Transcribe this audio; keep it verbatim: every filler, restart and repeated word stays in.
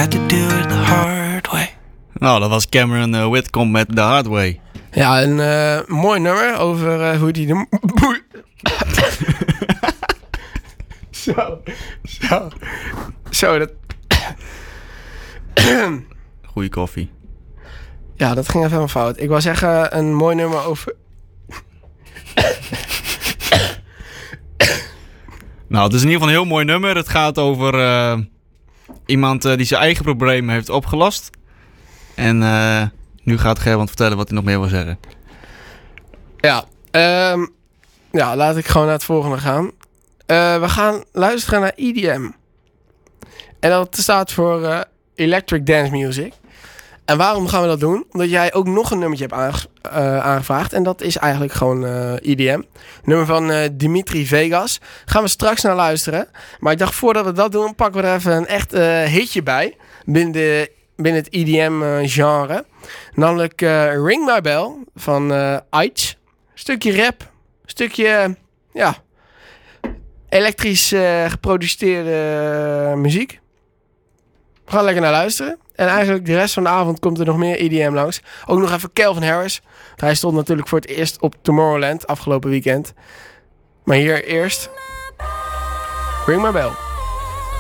had to do it the hard way. Nou, dat was Cameron uh, Whitcomb met The Hard Way. Ja, een uh, mooi nummer over uh, hoe die de... zo, zo, zo, dat... Goeie koffie. Ja, dat ging even helemaal fout. Ik wou zeggen, een mooi nummer over... Nou, het is in ieder geval een heel mooi nummer. Het gaat over uh, iemand uh, die zijn eigen problemen heeft opgelost. En uh, nu gaat Gerbrand vertellen wat hij nog meer wil zeggen. Ja, um, ja, laat ik gewoon naar het volgende gaan. Uh, we gaan luisteren naar E D M. En dat staat voor uh, Electric Dance Music. En waarom gaan we dat doen? Omdat jij ook nog een nummertje hebt aange- uh, aangevraagd. En dat is eigenlijk gewoon uh, E D M. Nummer van uh, Dimitri Vegas. Gaan we straks naar luisteren. Maar ik dacht, voordat we dat doen, pakken we er even een echt uh, hitje bij. Binnen, de, binnen het E D M-genre. Uh, Namelijk uh, Ring My Bell van uh, Aitch. Stukje rap. Stukje, uh, ja, elektrisch uh, geproduceerde uh, muziek. We gaan lekker naar luisteren. En eigenlijk de rest van de avond komt er nog meer E D M langs. Ook nog even Calvin Harris. Hij stond natuurlijk voor het eerst op Tomorrowland afgelopen weekend. Maar hier eerst Ring My Bell.